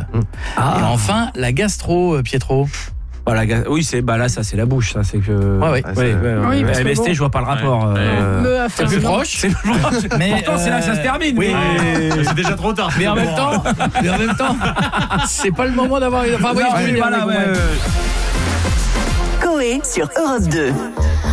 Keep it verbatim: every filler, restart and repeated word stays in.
Ah. Et enfin, la gastro, Pietro. Voilà, oui, c'est bah là ça c'est la bouche, ça c'est que. Ouais, ouais. ouais, ouais, oui, ouais. parce M S T, bon. je vois pas le rapport. Ouais. Euh... Me C'est plus proche. C'est plus proche. Mais pourtant c'est là que ça se termine. Oui, mais... c'est déjà trop tard. Mais en même temps, mais en même temps, c'est pas le moment d'avoir une. Enfin, oui, non, je oui, veux dire, voilà, mais ouais. ouais. Coé sur Europe deux.